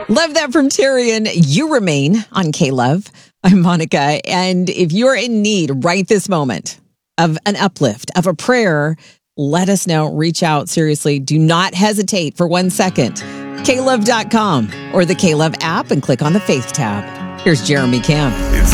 Love that from Tyrion. You remain on K-Love. I'm Monica. And if you're in need right this moment of an uplift, of a prayer, let us know. Reach out. Seriously, do not hesitate for 1 second. KLove.com or the K-Love app and click on the Faith tab. Here's Jeremy Camp.